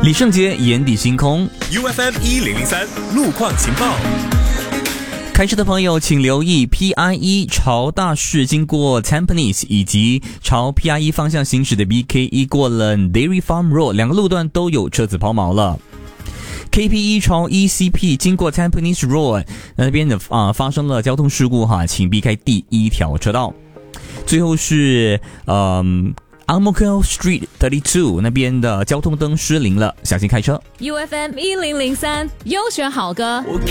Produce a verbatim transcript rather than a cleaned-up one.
李圣杰眼底星空。 U F M 一零零三路况情报。 开车的朋友请留意 P I E 朝大市经过 Tampines 以及朝 P I E 方向行驶的 B K E 过了 Dairy Farm Road 两个路段都有车子抛锚了。K P E 朝 E C P 经过 Tampines Road 那边的啊、呃、发生了交通事故哈，请避开第一条车道。最后是嗯 Ang Mo Kio Street 二十二那边的交通灯失灵了，小心开车。 U F M 一零零三优选好歌。